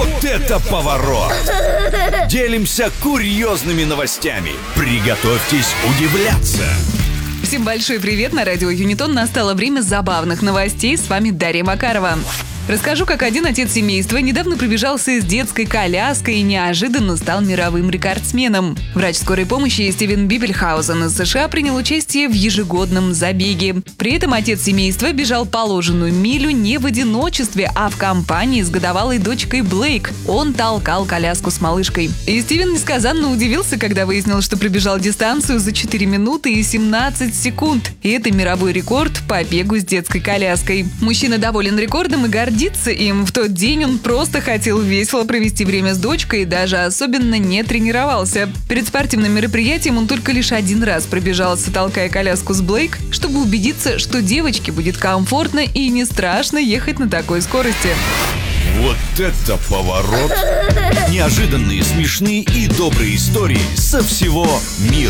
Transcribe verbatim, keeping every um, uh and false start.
Вот это поворот! Делимся курьезными новостями. Приготовьтесь удивляться. Всем большой привет! На радио Юнитон настало время забавных новостей. С вами Дарья Макарова. Расскажу, как один отец семейства недавно пробежался с детской коляской и неожиданно стал мировым рекордсменом. Врач скорой помощи Стивен Бибельхаузен из США принял участие в ежегодном забеге. При этом отец семейства бежал положенную милю не в одиночестве, а в компании с годовалой дочкой Блейк. Он толкал коляску с малышкой. И Стивен несказанно удивился, когда выяснил, что пробежал дистанцию за четыре минуты и семнадцать секунд. И это мировой рекорд по бегу с детской коляской. Мужчина доволен рекордом и гордится им. В тот день он просто хотел весело провести время с дочкой и даже особенно не тренировался. Перед спортивным мероприятием он только лишь один раз пробежался, толкая коляску с Блейк, чтобы убедиться, что девочке будет комфортно и не страшно ехать на такой скорости. Вот это поворот! Неожиданные, смешные и добрые истории со всего мира.